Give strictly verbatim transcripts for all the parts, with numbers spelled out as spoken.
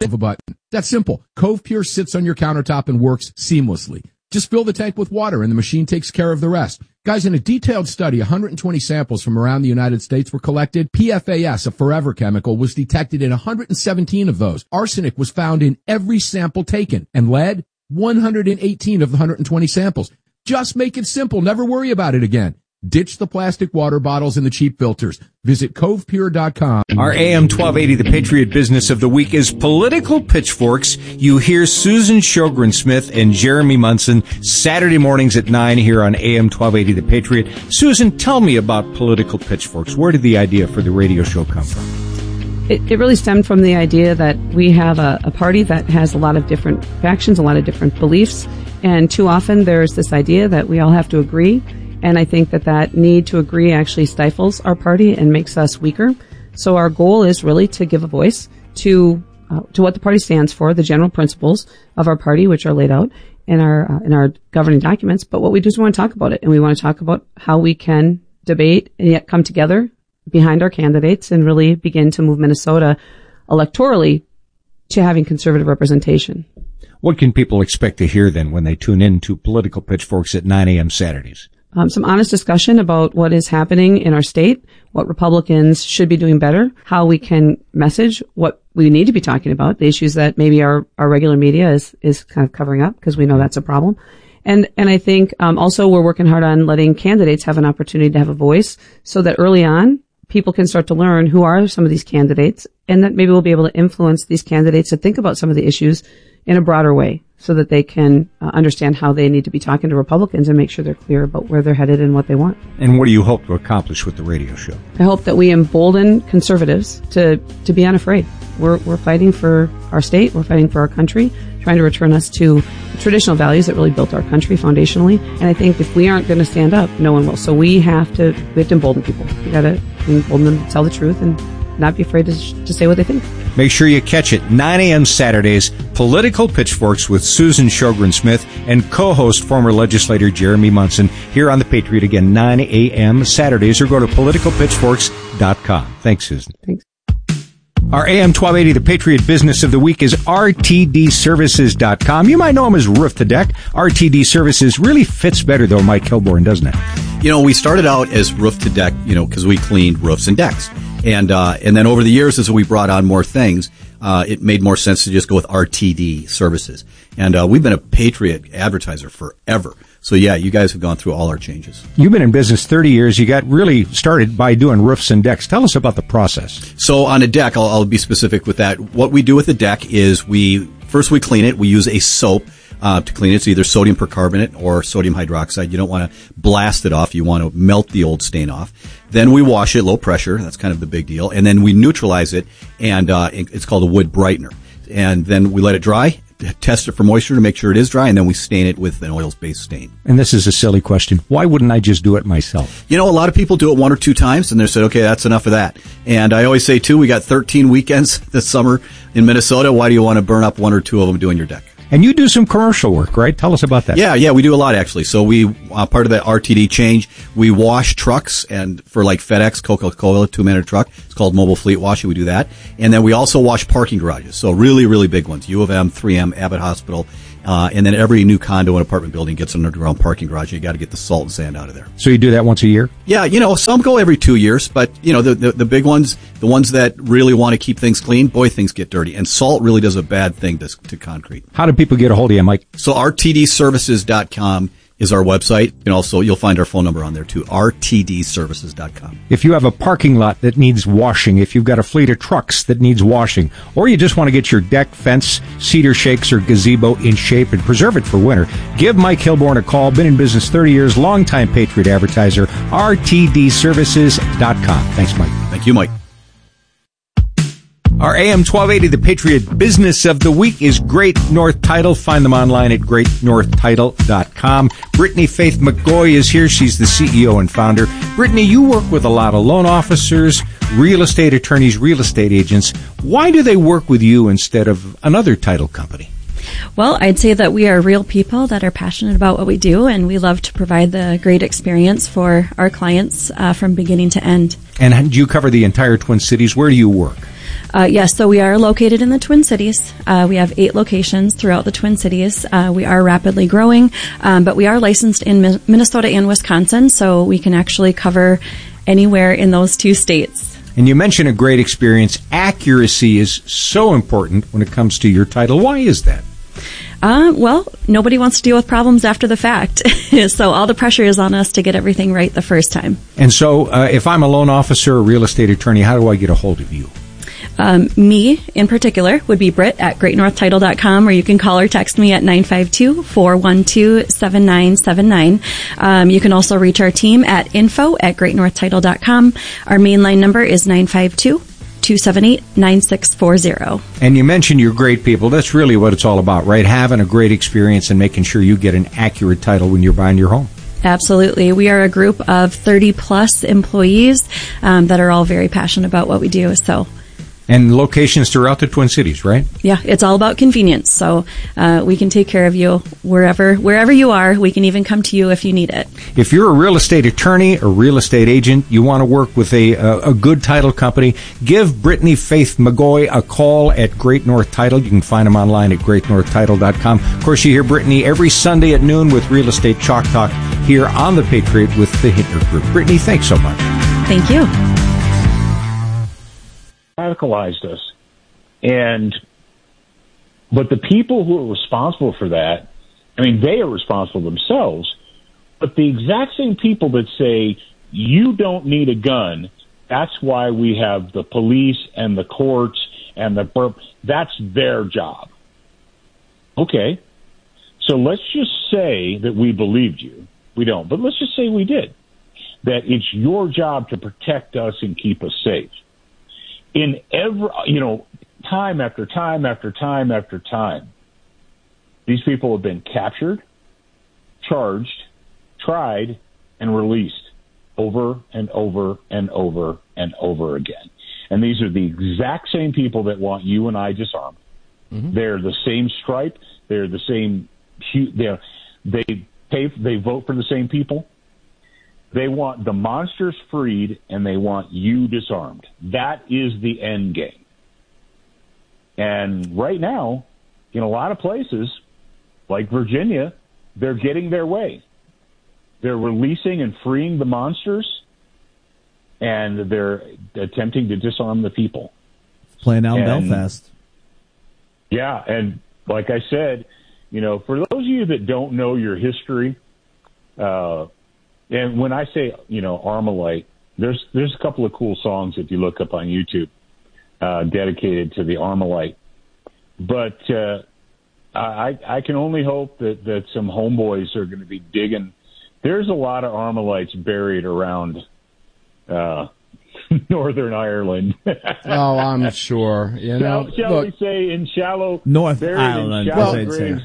of a button. That's simple. Cove Pure sits on your countertop and works seamlessly. Just fill the tank with water and the machine takes care of the rest. Guys, in a detailed study, one hundred twenty samples from around the United States were collected. P F A S, a forever chemical, was detected in one hundred seventeen of those. Arsenic was found in every sample taken. And lead, one hundred eighteen of the one hundred twenty samples. Just make it simple. Never worry about it again. Ditch the plastic water bottles and the cheap filters. Visit cove pure dot com. Our A M twelve eighty, the Patriot Business of the Week, is Political Pitchforks. You hear Susan Sjogren-Smith and Jeremy Munson Saturday mornings at nine here on A M twelve eighty, the Patriot. Susan, tell me about Political Pitchforks. Where did the idea for the radio show come from? It, it really stemmed from the idea that we have a, a party that has a lot of different factions, a lot of different beliefs, and too often there's this idea that we all have to agree. And I think that that need to agree actually stifles our party and makes us weaker. So our goal is really to give a voice to uh, to what the party stands for, the general principles of our party, which are laid out in our uh, in our governing documents. But what we do is we want to talk about it, and we want to talk about how we can debate and yet come together behind our candidates and really begin to move Minnesota electorally to having conservative representation. What can people expect to hear then when they tune in to Political Pitchforks at nine a.m. Saturdays? Um, some honest discussion about what is happening in our state, what Republicans should be doing better, how we can message what we need to be talking about, the issues that maybe our, our regular media is, is kind of covering up because we know that's a problem. And, and I think, um, also we're working hard on letting candidates have an opportunity to have a voice so that early on people can start to learn who are some of these candidates and that maybe we'll be able to influence these candidates to think about some of the issues in a broader way so that they can uh, understand how they need to be talking to Republicans and make sure they're clear about where they're headed and what they want. And what do you hope to accomplish with the radio show? I hope that we embolden conservatives to, to be unafraid. We're, we're fighting for our state. We're fighting for our country, trying to return us to traditional values that really built our country foundationally. And I think if we aren't going to stand up, no one will. So we have to, we have to embolden people. We got to embolden them to tell the truth and not be afraid to, to say what they think. Make sure you catch it, nine a.m. Saturdays, Political Pitchforks with Susan Sjogren-Smith and co-host former legislator Jeremy Munson here on The Patriot. Again, nine a.m. Saturdays, or go to political pitchforks dot com. Thanks, Susan. Thanks. Our A M twelve eighty, the Patriot Business of the Week, is R T D services dot com. You might know him as Roof to Deck. R T D Services really fits better, though, Mike Kilborn, doesn't it? You know, we started out as Roof to Deck, you know, because we cleaned roofs and decks. And, uh, and then over the years, as we brought on more things, uh, it made more sense to just go with R T D Services. And, uh, we've been a Patriot advertiser forever. So yeah, you guys have gone through all our changes. You've been in business thirty years. You got really started by doing roofs and decks. Tell us about the process. So on a deck, I'll, I'll be specific with that. What we do with the deck is we, first we clean it. We use a soap. Uh, to clean it. It's either sodium percarbonate or sodium hydroxide. You don't want to blast it off. You want to melt the old stain off. Then we wash it low pressure. That's kind of the big deal. And then we neutralize it, and uh, it's called a wood brightener. And then we let it dry, test it for moisture to make sure it is dry, and then we stain it with an oils-based stain. And this is a silly question. Why wouldn't I just do it myself? You know, a lot of people do it one or two times, and they said, okay, that's enough of that. And I always say, too, we got thirteen weekends this summer in Minnesota. Why do you want to burn up one or two of them doing your deck? And you do some commercial work, right? Tell us about that. Yeah, yeah, we do a lot, actually. So we, uh, part of that R T D change, we wash trucks, and for like FedEx, Coca-Cola, two-minute truck, it's called mobile fleet washing. We do that. And then we also wash parking garages. So really, really big ones. U of M, three M, Abbott Hospital. Uh, and then every new condo and apartment building gets an underground parking garage. You got to get the salt and sand out of there. So you do that once a year? Yeah, you know, some go every two years, but you know, the, the, the big ones, the ones that really want to keep things clean, boy, things get dirty. And salt really does a bad thing to, to concrete. How do people get a hold of you, Mike? So R T D services dot com is our website. And also, you'll find our phone number on there too, R T D services dot com. If you have a parking lot that needs washing, if you've got a fleet of trucks that needs washing, or you just want to get your deck, fence, cedar shakes, or gazebo in shape and preserve it for winter, give Mike Kilborn a call. Been in business thirty years, longtime Patriot advertiser, R T D services dot com. Thanks, Mike. Thank you, Mike. Our A M twelve eighty, the Patriot Business of the Week, is Great North Title. Find them online at great north title dot com. Brittany Faith McGoy is here. She's the C E O and founder. Brittany, you work with a lot of loan officers, real estate attorneys, real estate agents. Why do they work with you instead of another title company? Well, I'd say that we are real people that are passionate about what we do, and we love to provide the great experience for our clients uh, from beginning to end. And do you cover the entire Twin Cities? Where do you work? Uh, yes, so we are located in the Twin Cities. Uh, we have eight locations throughout the Twin Cities. Uh, we are rapidly growing, um, but we are licensed in Mi- Minnesota and Wisconsin, so we can actually cover anywhere in those two states. And you mentioned a great experience. Accuracy is so important when it comes to your title. Why is that? Uh, well, nobody wants to deal with problems after the fact. So all the pressure is on us to get everything right the first time. And so uh, if I'm a loan officer or real estate attorney, how do I get a hold of you? Um, me, in particular, would be Britt at great north title dot com, or you can call or text me at nine five two, four one two, seven nine seven nine. Um, you can also reach our team at info at great north title dot com. Our mainline number is nine five two, two seven eight, nine six four zero. And you mentioned you're great people. That's really what it's all about, right? Having a great experience and making sure you get an accurate title when you're buying your home. Absolutely. We are a group of thirty plus employees um, that are all very passionate about what we do. So. And locations throughout the Twin Cities, right? Yeah, it's all about convenience. So uh, we can take care of you wherever wherever you are. We can even come to you if you need it. If you're a real estate attorney or real estate agent, you want to work with a, a, a good title company, give Brittany Faith McGoy a call at Great North Title. You can find them online at great north title dot com. Of course, you hear Brittany every Sunday at noon with Real Estate Chalk Talk here on The Patriot with the Hittner Group. Brittany, thanks so much. Thank you. Radicalized us, and but the people who are responsible for that, I mean, they are responsible themselves, but the exact same people that say you don't need a gun, that's why we have the police and the courts and the burp, that's their job. Okay, so let's just say that we believed you. We don't, but let's just say we did, that it's your job to protect us and keep us safe. In every, you know, time after time after time after time, these people have been captured, charged, tried, and released over and over and over and over again. And these are the exact same people that want you and I disarmed. Mm-hmm. They're the same stripe. They're the same. They're, they pay. They vote for the same people. They want the monsters freed, and they want you disarmed. That is the end game. And right now, in a lot of places, like Virginia, they're getting their way. They're releasing and freeing the monsters, and they're attempting to disarm the people. Playing out in and, Belfast. Yeah, and like I said, you know, for those of you that don't know your history, uh, and when I say, you know, Armalite, there's there's a couple of cool songs if you look up on YouTube uh, dedicated to the Armalite. But uh, I, I can only hope that, that some homeboys are going to be digging. There's a lot of Armalites buried around uh, Northern Ireland. Oh, I'm sure. You know, shall, shall look, we say in shallow North buried Ireland? In shallow Well, graves.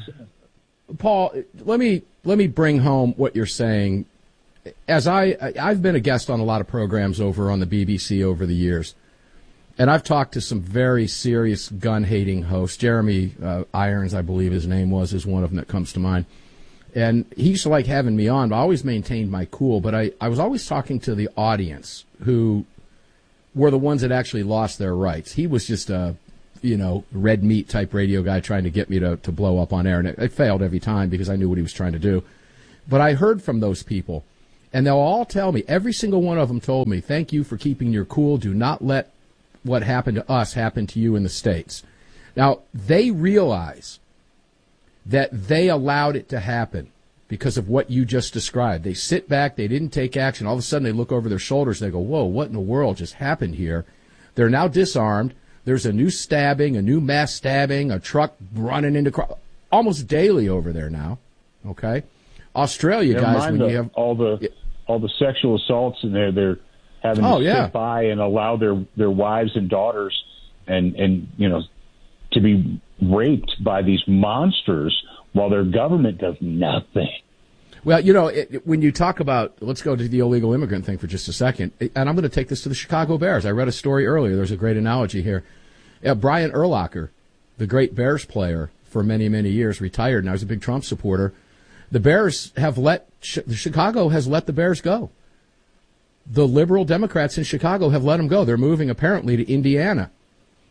Paul, let me let me bring home what you're saying. As I I've been a guest on a lot of programs over on the B B C over the years, and I've talked to some very serious gun-hating hosts. Jeremy uh, Irons, I believe his name was, is one of them that comes to mind. And he used to like having me on, but I always maintained my cool. But I, I was always talking to the audience who were the ones that actually lost their rights. He was just a, you know, red meat type radio guy trying to get me to, to blow up on air. And it, it failed every time because I knew what he was trying to do. But I heard from those people, and they'll all tell me, every single one of them told me, thank you for keeping your cool. Do not let what happened to us happen to you in the States. Now, they realize that they allowed it to happen because of what you just described. They sit back, they didn't take action. All of a sudden, they look over their shoulders and they go, whoa, what in the world just happened here? They're now disarmed. There's a new stabbing, a new mass stabbing, a truck running into cro- almost daily over there now. Okay? Australia, Never guys, mind when the, you have all the all the sexual assaults in there, they're having oh, to yeah. sit by and allow their, their wives and daughters and, and you know to be raped by these monsters while their government does nothing. Well, you know, it, when you talk about, let's go to the illegal immigrant thing for just a second, and I'm going to take this to the Chicago Bears. I read a story earlier. There's a great analogy here. Uh, Brian Urlacher, the great Bears player for many, many years, retired, and I was a big Trump supporter. The Bears have let, Chicago has let the Bears go. The liberal Democrats in Chicago have let them go. They're moving apparently to Indiana.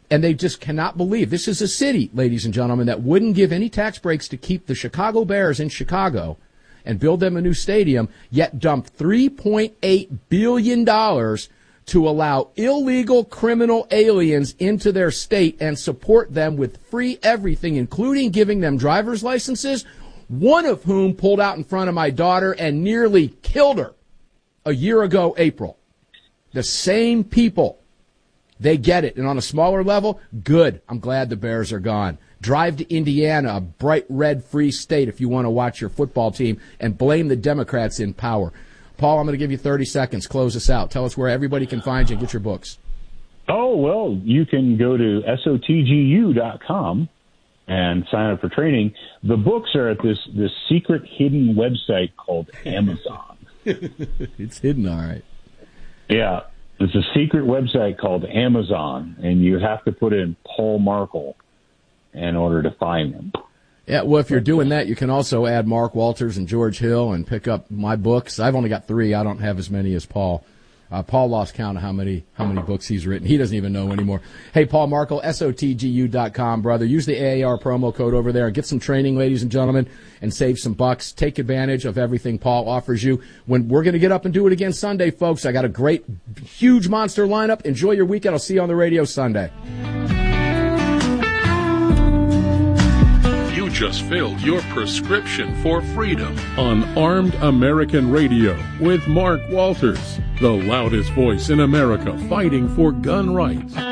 And they just cannot believe this is a city, ladies and gentlemen, that wouldn't give any tax breaks to keep the Chicago Bears in Chicago and build them a new stadium, yet dumped three point eight billion dollars to allow illegal criminal aliens into their state and support them with free everything, including giving them driver's licenses, one of whom pulled out in front of my daughter and nearly killed her a year ago, April. The same people. They get it. And on a smaller level, good. I'm glad the Bears are gone. Drive to Indiana, a bright red free state, if you want to watch your football team, and blame the Democrats in power. Paul, I'm going to give you thirty seconds. Close us out. Tell us where everybody can find you and get your books. Oh, well, you can go to S O T G U dot com and sign up for training. The books are at this, this secret hidden website called Amazon. It's hidden, all right. Yeah. It's a secret website called Amazon, and you have to put in Paul Markel in order to find them. Yeah, well, if you're doing that, you can also add Mark Walters and George Hill and pick up my books. I've only got three. I don't have as many as Paul. Uh, Paul lost count of how many how many books he's written. He doesn't even know anymore. Hey, Paul Markel, S O T G U dot com, brother. Use the A A R promo code over there and get some training, ladies and gentlemen, and save some bucks. Take advantage of everything Paul offers you. When we're going to get up and do it again Sunday, folks. I got a great, huge monster lineup. Enjoy your weekend. I'll see you on the radio Sunday. You just filled your prescription for freedom on Armed American Radio with Mark Walters, the loudest voice in America fighting for gun rights.